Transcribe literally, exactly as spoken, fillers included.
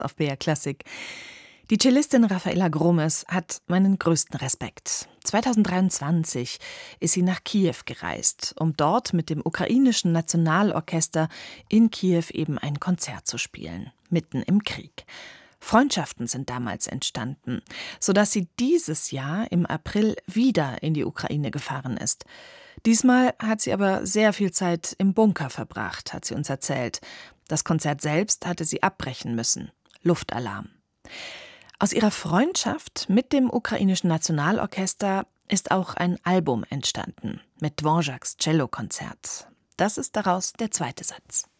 auf B R Klassik. Die Cellistin Rafaela Gromes hat meinen größten Respekt. zweitausenddreiundzwanzig ist sie nach Kiew gereist, um dort mit dem ukrainischen Nationalorchester in Kiew eben ein Konzert zu spielen, mitten im Krieg. Freundschaften sind damals entstanden, sodass sie dieses Jahr im April wieder in die Ukraine gefahren ist. Diesmal hat sie aber sehr viel Zeit im Bunker verbracht, hat sie uns erzählt. Das Konzert selbst hatte sie abbrechen müssen. Luftalarm. Aus ihrer Freundschaft mit dem ukrainischen Nationalorchester ist auch ein Album entstanden mit Dvořáks Cellokonzert. Das ist daraus der zweite Satz.